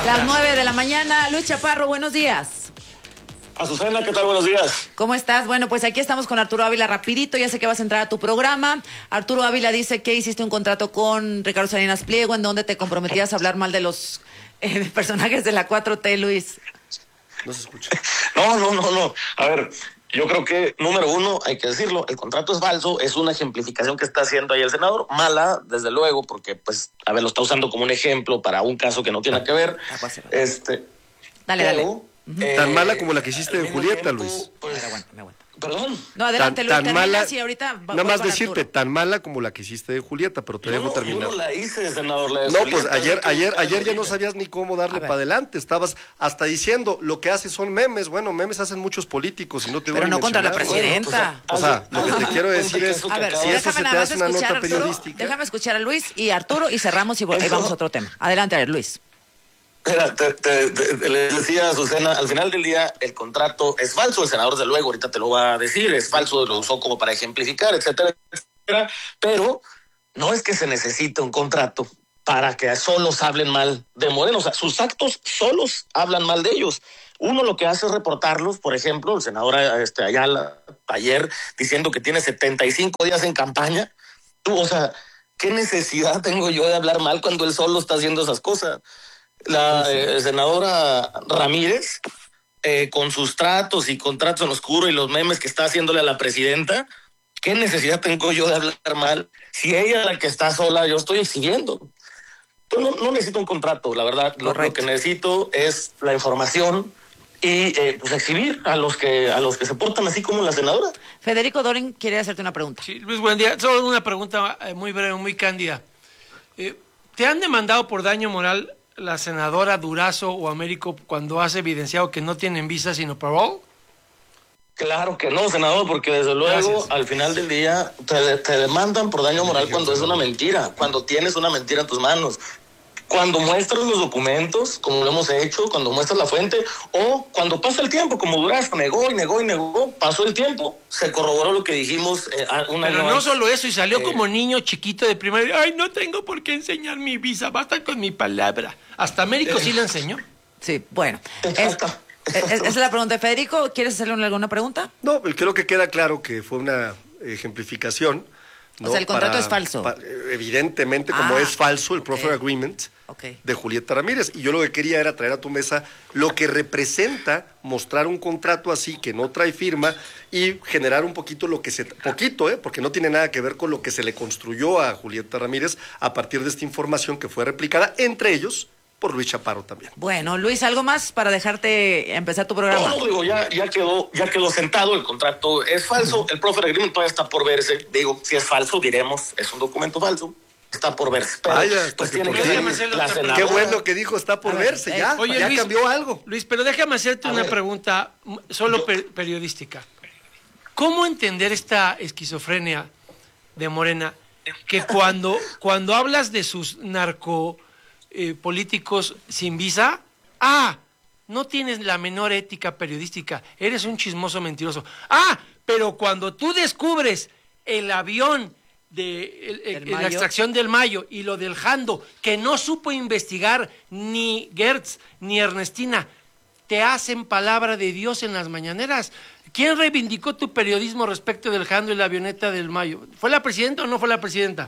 Las 9 de la mañana. Luis Chaparro, buenos días. Azucena, ¿qué tal? Buenos días. ¿Cómo estás? Bueno, pues aquí estamos con Arturo Ávila rapidito. Ya sé que vas a entrar a tu programa. Arturo Ávila dice que hiciste un contrato con Ricardo Salinas Pliego en donde te comprometías a hablar mal de los personajes de la 4T, Luis. No se escucha. No. A ver, yo creo que, número uno, hay que decirlo, el contrato es falso, es una ejemplificación que está haciendo ahí el senador, mala, desde luego, porque, pues, a ver, lo está usando como un ejemplo para un caso que no tiene que ver. Dale. Tan mala como la que hiciste de Julieta, tiempo, Luis. Pues, Me aguanta. Perdón. No, adelante, Luis, terminas y ahorita nada más decirte, tan mala como la que hiciste de Julieta, pero te dejo terminar. Yo no la hice, senador. No, pues ayer ya no sabías ni cómo darle para adelante. Estabas hasta diciendo, lo que hace son memes. Bueno, memes hacen muchos políticos y no te voy a Pero no contra la mencionar. presidenta. O sea, lo que te quiero decir es, A ver, si eso se te hace una nota periodística. Déjame escuchar a Luis y a Arturo y cerramos y vamos a otro tema. Adelante, a ver, Luis. Mira, le decía a Azucena, al final del día el contrato es falso, el senador de luego ahorita te lo va a decir, es falso, lo usó como para ejemplificar, etcétera, etcétera, pero no es que se necesite un contrato para que solos hablen mal de Moreno, o sea, sus actos solos hablan mal de ellos. Uno lo que hace es reportarlos, por ejemplo, el senador Ayala ayer diciendo que tiene 75 días en campaña. O sea, ¿qué necesidad tengo yo de hablar mal cuando él solo está haciendo esas cosas? La senadora Ramírez, con sus tratos y contratos en oscuro y los memes que está haciéndole a la presidenta, ¿qué necesidad tengo yo de hablar mal? Si ella es la que está sola, yo estoy exigiendo. Yo no necesito un contrato, la verdad. Lo que necesito es la información y pues exhibir a los que se portan así como la senadora. Federico Dorin quiere hacerte una pregunta. Sí, Luis, buen día. Solo una pregunta muy breve, muy cándida. ¿Te han demandado por daño moral la senadora Durazo o Américo cuando has evidenciado que no tienen visa sino parole? Claro que no, senador, porque desde luego al final del día te demandan por daño moral cuando es una mentira, cuando tienes una mentira en tus manos. Cuando muestras los documentos, como lo hemos hecho, cuando muestras la fuente, o cuando pasa el tiempo, como Durazo negó, pasó el tiempo, se corroboró lo que dijimos Pero no solo eso, y salió como niño chiquito de primaria, ay, no tengo por qué enseñar mi visa, basta con mi palabra. Hasta Américo sí la enseñó. Sí, bueno. Esa es la pregunta de Federico. ¿Quieres hacerle alguna pregunta? No, creo que queda claro que fue una ejemplificación. ¿no? O sea, el contrato es falso. Evidentemente, como es falso el Proffer Agreement de Julieta Ramírez. Y yo lo que quería era traer a tu mesa lo que representa mostrar un contrato así que no trae firma y generar un poquito lo que porque no tiene nada que ver con lo que se le construyó a Julieta Ramírez a partir de esta información que fue replicada, entre ellos, por Luis Chaparro también. Bueno, Luis, ¿algo más para dejarte empezar tu programa? No, digo, ya quedó sentado, el contrato es falso, el Proffer Agreement todavía está por verse, digo, si es falso, diremos, es un documento falso, está por verse. Pero, pues tiene que ser la senadora. Qué bueno que dijo, está por verse, ya, oye, ya Luis, cambió algo. Luis, pero déjame hacerte una pregunta solo periodística. ¿Cómo entender esta esquizofrenia de Morena que cuando hablas de sus políticos sin visa, no tienes la menor ética periodística, eres un chismoso mentiroso. Pero cuando tú descubres el avión de la extracción del Mayo y lo del Jando, que no supo investigar ni Gertz ni Ernestina, te hacen palabra de Dios en las mañaneras. ¿Quién reivindicó tu periodismo respecto del Jando y la avioneta del Mayo? ¿Fue la presidenta o no fue la presidenta?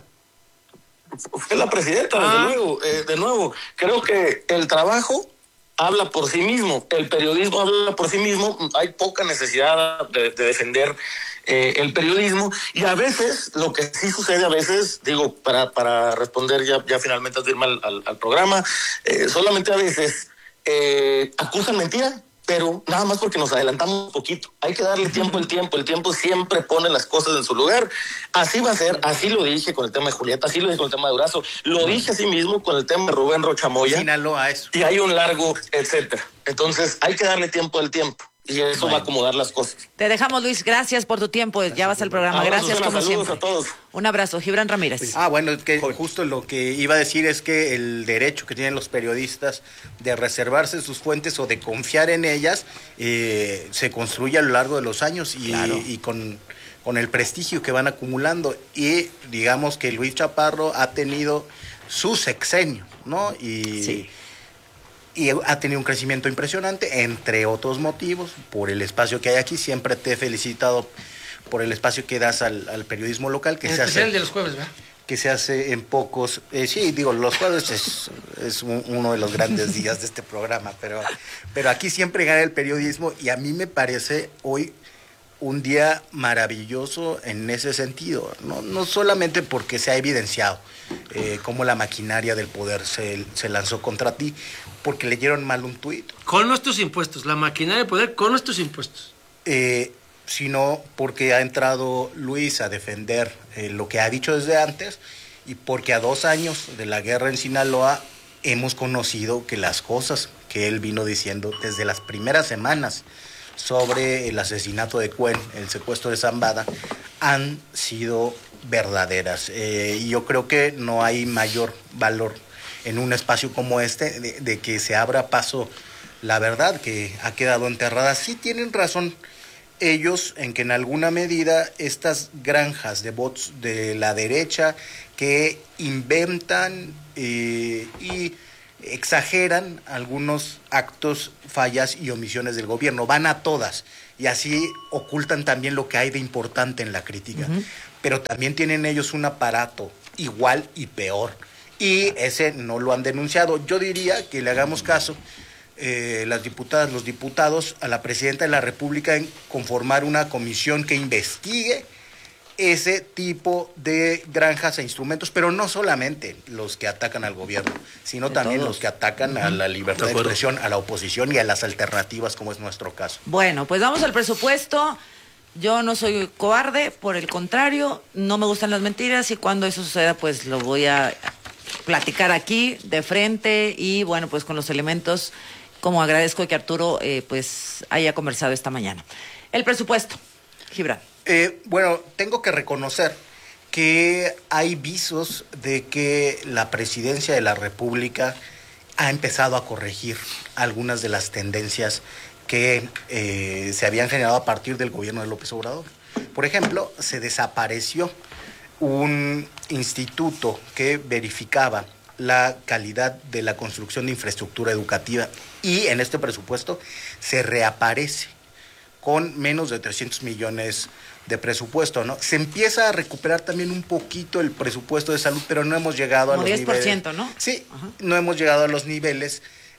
Fue la presidenta, desde luego. De nuevo, creo que el trabajo habla por sí mismo, el periodismo habla por sí mismo, hay poca necesidad de defender el periodismo, y a veces, lo que sí sucede a veces, digo, para responder ya finalmente al programa, solamente a veces acusan mentira, pero nada más porque nos adelantamos un poquito. Hay que darle tiempo al tiempo. El tiempo siempre pone las cosas en su lugar. Así va a ser, así lo dije con el tema de Julieta, así lo dije con el tema de Durazo, lo dije así mismo con el tema de Rubén Rocha Moya. Sinaloa, eso. Y hay un largo, etcétera. Entonces, hay que darle tiempo al tiempo. Y eso va a acomodar las cosas. Te dejamos, Luis. Gracias por tu tiempo. Ya vas al programa. Gracias, como siempre. A todos. Un abrazo. Gibran Ramírez. Bueno, es que justo lo que iba a decir es que el derecho que tienen los periodistas de reservarse sus fuentes o de confiar en ellas se construye a lo largo de los años y con el prestigio que van acumulando. Y digamos que Luis Chaparro ha tenido su sexenio, ¿no? Y y ha tenido un crecimiento impresionante, entre otros motivos, por el espacio que hay aquí. Siempre te he felicitado por el espacio que das al periodismo local, que en especial el de los jueves, ¿verdad? Que se hace en pocos, sí, digo, los jueves es uno de los grandes días de este programa, pero aquí siempre gana el periodismo, y a mí me parece hoy un día maravilloso en ese sentido, no solamente porque se ha evidenciado cómo la maquinaria del poder se lanzó contra ti, porque leyeron mal un tuit. Con nuestros impuestos, la maquinaria del poder con nuestros impuestos. Sino porque ha entrado Luis a defender lo que ha dicho desde antes, y porque a 2 años de la guerra en Sinaloa hemos conocido que las cosas que él vino diciendo desde las primeras semanas sobre el asesinato de Cuen, el secuestro de Zambada, han sido verdaderas. Y yo creo que no hay mayor valor en un espacio como este de que se abra paso la verdad que ha quedado enterrada. Sí tienen razón ellos en que en alguna medida estas granjas de bots de la derecha que inventan y exageran algunos actos, fallas y omisiones del gobierno, van a todas y así ocultan también lo que hay de importante en la crítica. Pero también tienen ellos un aparato igual y peor, y ese no lo han denunciado. Yo diría que le hagamos caso, las diputadas, los diputados, a la presidenta de la República en conformar una comisión que investigue ese tipo de granjas e instrumentos, pero no solamente los que atacan al gobierno, sino también los que atacan a la libertad de expresión, a la oposición y a las alternativas, como es nuestro caso. Bueno, pues vamos al presupuesto. Yo no soy cobarde, por el contrario, no me gustan las mentiras, y cuando eso suceda, pues lo voy a platicar aquí de frente, y bueno, pues con los elementos, como agradezco que Arturo pues haya conversado esta mañana. El presupuesto, Gibran. Bueno, tengo que reconocer que hay visos de que la presidencia de la República ha empezado a corregir algunas de las tendencias que se habían generado a partir del gobierno de López Obrador. Por ejemplo, se desapareció un instituto que verificaba la calidad de la construcción de infraestructura educativa, y en este presupuesto se reaparece con menos de 300 millones de presupuesto, ¿no? Se empieza a recuperar también un poquito el presupuesto de salud, pero no hemos llegado a los 10%, niveles. ¿no? Sí, no hemos llegado a los niveles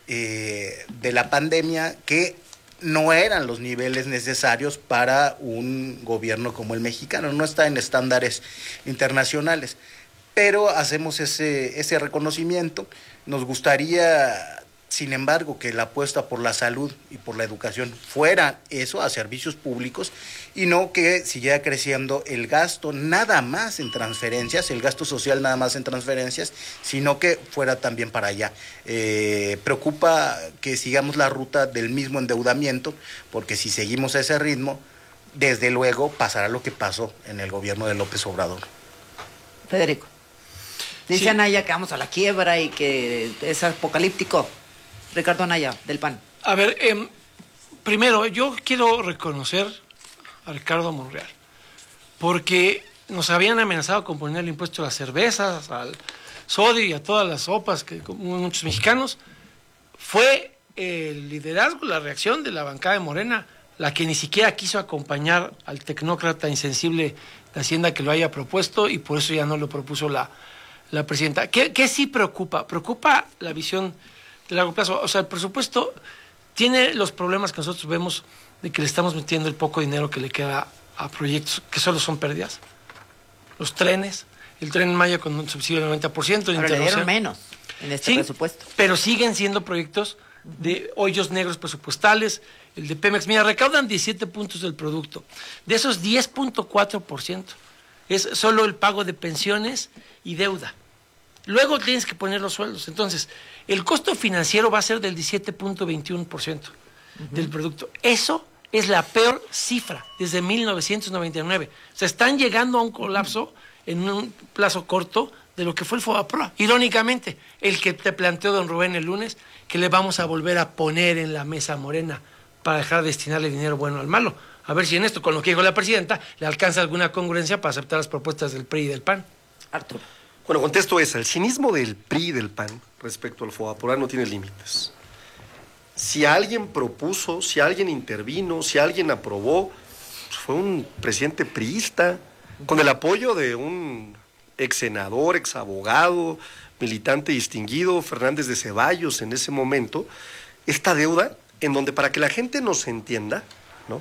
de la pandemia, que no eran los niveles necesarios para un gobierno como el mexicano, no está en estándares internacionales, pero hacemos ese reconocimiento. Nos gustaría, sin embargo, que la apuesta por la salud y por la educación fuera eso, a servicios públicos, y no que siguiera creciendo el gasto nada más en transferencias, el gasto social nada más en transferencias, sino que fuera también para allá. Preocupa que sigamos la ruta del mismo endeudamiento, porque si seguimos a ese ritmo, desde luego pasará lo que pasó en el gobierno de López Obrador. Federico. Dice Anaya que vamos a la quiebra y que es apocalíptico. Ricardo Anaya, del PAN. A ver, primero, yo quiero reconocer a Ricardo Monreal, porque nos habían amenazado con poner el impuesto a las cervezas, al sodio y a todas las sopas que comen muchos mexicanos. Fue el liderazgo, la reacción de la bancada de Morena, la que ni siquiera quiso acompañar al tecnócrata insensible de Hacienda que lo haya propuesto, y por eso ya no lo propuso la presidenta. ¿Qué sí preocupa? Preocupa la visión de largo plazo. O sea, el presupuesto tiene los problemas que nosotros vemos de que le estamos metiendo el poco dinero que le queda a proyectos que solo son pérdidas. Los trenes, el Tren Maya con un subsidio del 90%. Pero le dieron menos en este presupuesto. Pero siguen siendo proyectos de hoyos negros presupuestales. El de Pemex, mira, recaudan 17 puntos del producto. De esos, 10.4% es solo el pago de pensiones y deuda. Luego tienes que poner los sueldos. Entonces, el costo financiero va a ser del 17.21% del producto. Eso es la peor cifra desde 1999. O sea, están llegando a un colapso en un plazo corto de lo que fue el FOBAPROA. Irónicamente, el que te planteó don Rubén el lunes, que le vamos a volver a poner en la mesa Morena para dejar de destinarle dinero bueno al malo. A ver si en esto, con lo que dijo la presidenta, le alcanza alguna congruencia para aceptar las propuestas del PRI y del PAN. Arturo. Bueno, contesto esa. El cinismo del PRI y del PAN respecto al FOBAPROA no tiene límites. Si alguien propuso, si alguien intervino, si alguien aprobó, pues fue un presidente priista, con el apoyo de un ex senador, ex abogado, militante distinguido, Fernández de Ceballos en ese momento, esta deuda en donde, para que la gente nos entienda, ¿no?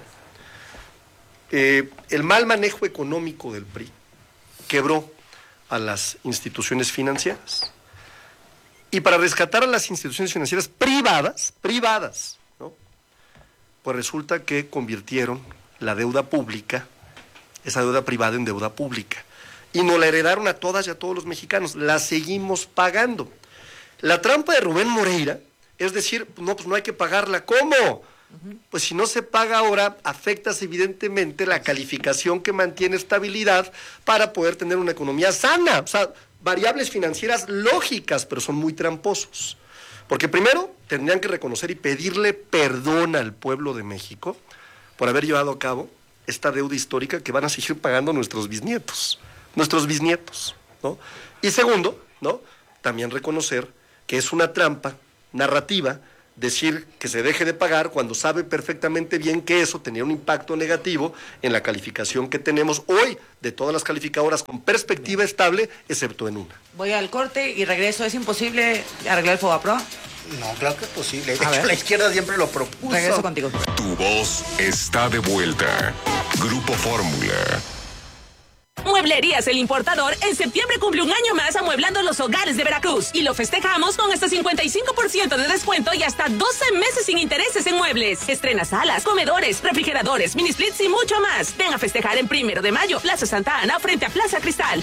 El mal manejo económico del PRI quebró a las instituciones financieras. Y para rescatar a las instituciones financieras privadas, ¿no? Pues resulta que convirtieron la deuda pública, esa deuda privada, en deuda pública. Y nos la heredaron a todas y a todos los mexicanos. La seguimos pagando. La trampa de Rubén Moreira es decir, no, pues no hay que pagarla. ¿Cómo? Pues si no se paga ahora, afectas evidentemente la calificación que mantiene estabilidad para poder tener una economía sana. O sea, variables financieras lógicas, pero son muy tramposos. Porque primero tendrían que reconocer y pedirle perdón al pueblo de México por haber llevado a cabo esta deuda histórica que van a seguir pagando nuestros bisnietos, ¿no? Y segundo, ¿no? También reconocer que es una trampa narrativa decir que se deje de pagar cuando sabe perfectamente bien que eso tenía un impacto negativo en la calificación que tenemos hoy de todas las calificadoras con perspectiva estable, excepto en una. Voy al corte y regreso. ¿Es imposible arreglar el FOBAPROA? No, claro que es posible. De hecho, la izquierda siempre lo propuso. Regreso contigo. Tu voz está de vuelta. Grupo Fórmula. Mueblerías El Importador en septiembre cumple un año más amueblando los hogares de Veracruz y lo festejamos con hasta 55% de descuento y hasta 12 meses sin intereses en muebles. Estrena salas, comedores, refrigeradores, mini splits y mucho más. Ven a festejar en 1 de mayo, Plaza Santa Ana, frente a Plaza Cristal.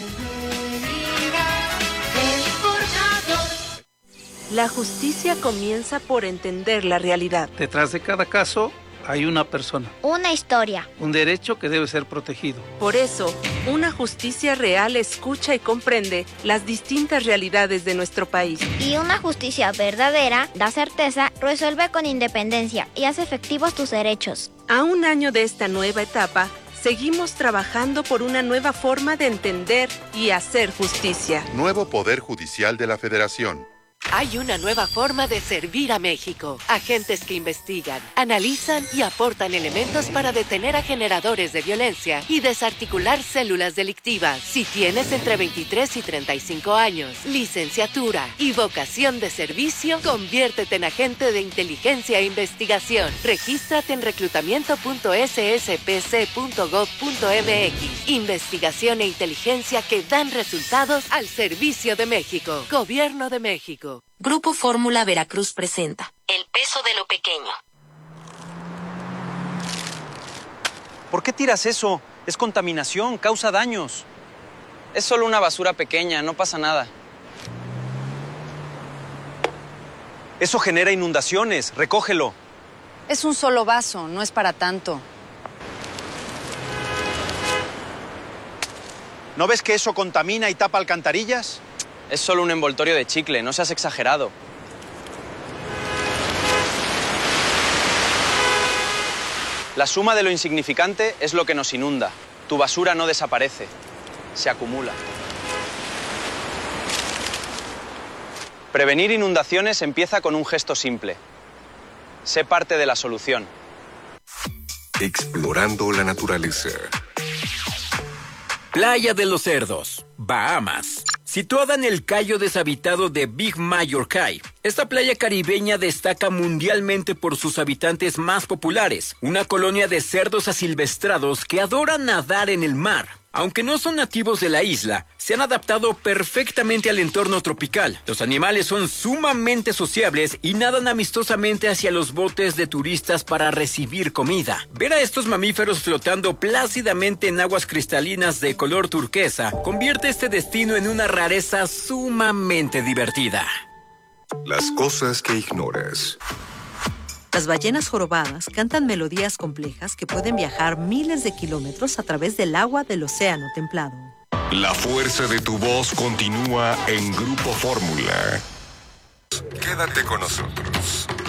La justicia comienza por entender la realidad. Detrás de cada caso hay una persona. Una historia. Un derecho que debe ser protegido. Por eso, una justicia real escucha y comprende las distintas realidades de nuestro país. Y una justicia verdadera da certeza, resuelve con independencia y hace efectivos tus derechos. A un año de esta nueva etapa, seguimos trabajando por una nueva forma de entender y hacer justicia. Nuevo Poder Judicial de la Federación. Hay una nueva forma de servir a México. Agentes que investigan, analizan y aportan elementos para detener a generadores de violencia y desarticular células delictivas. Si tienes entre 23 y 35 años, licenciatura y vocación de servicio, conviértete en agente de inteligencia e investigación. Regístrate en reclutamiento.sspc.gov.mx. Investigación e inteligencia que dan resultados al servicio de México. Gobierno de México. Grupo Fórmula Veracruz presenta El peso de lo pequeño. ¿Por qué tiras eso? Es contaminación, causa daños. Es solo una basura pequeña, no pasa nada. Eso genera inundaciones, recógelo. Es un solo vaso, no es para tanto. ¿No ves que eso contamina y tapa alcantarillas? Es solo un envoltorio de chicle, no seas exagerado. La suma de lo insignificante es lo que nos inunda. Tu basura no desaparece, se acumula. Prevenir inundaciones empieza con un gesto simple. Sé parte de la solución. Explorando la naturaleza. Playa de los Cerdos, Bahamas. Situada en el cayo deshabitado de Big Major Cay, esta playa caribeña destaca mundialmente por sus habitantes más populares, una colonia de cerdos asilvestrados que adoran nadar en el mar. Aunque no son nativos de la isla, se han adaptado perfectamente al entorno tropical. Los animales son sumamente sociables y nadan amistosamente hacia los botes de turistas para recibir comida. Ver a estos mamíferos flotando plácidamente en aguas cristalinas de color turquesa convierte este destino en una rareza sumamente divertida. Las cosas que ignoras. Las ballenas jorobadas cantan melodías complejas que pueden viajar miles de kilómetros a través del agua del océano templado. La fuerza de tu voz continúa en Grupo Fórmula. Quédate con nosotros.